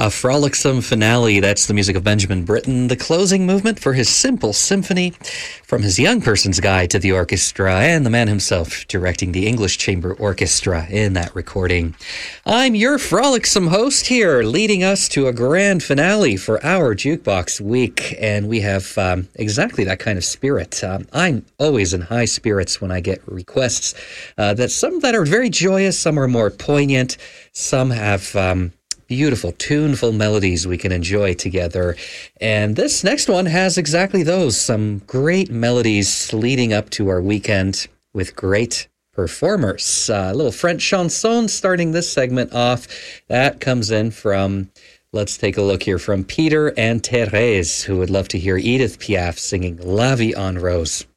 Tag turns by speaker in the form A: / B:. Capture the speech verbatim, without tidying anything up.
A: A frolicsome finale, that's the music of Benjamin Britten, the closing movement for his simple symphony, from his young person's guide to the orchestra, and the man himself directing the English Chamber Orchestra in that recording. I'm your frolicsome host here, leading us to a grand finale for our Jukebox Week, and we have um, exactly that kind of spirit. Um, I'm always in high spirits when I get requests, uh, that some that are very joyous, some are more poignant, some have Um, beautiful, tuneful melodies we can enjoy together. And this next one has exactly those. Some great melodies leading up to our weekend with great performers. Uh, a little French chanson starting this segment off. That comes in from, let's take a look here, from Peter and Therese, who would love to hear Edith Piaf singing La Vie en Rose.